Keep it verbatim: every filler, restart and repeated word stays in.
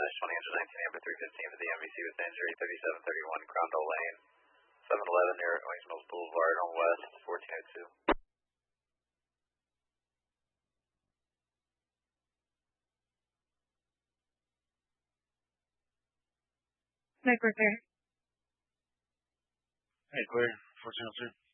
twenty engine nineteen, Amber three fifteen to the M V C with injury, thirty-seven thirty-one Crondell Lane, seven eleven near Orange Mills Boulevard on West, fourteen oh two. Mike Repair. Hey, clear. fourteen oh two.